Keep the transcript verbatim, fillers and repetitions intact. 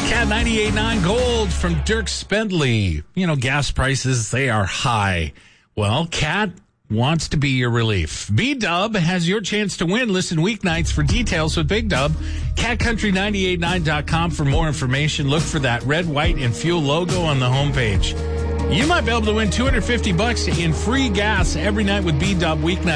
Cat ninety-eight point nine Gold from Dirk Spendley. You know, gas prices, they are high. Well, Cat wants to be your relief. B-Dub has your chance to win. Listen weeknights for details with Big Dub. cat country nine eight nine dot com for more information. Look for that red, white, and fuel logo on the homepage. You might be able to win two hundred fifty bucks in free gas every night with B-Dub weeknights.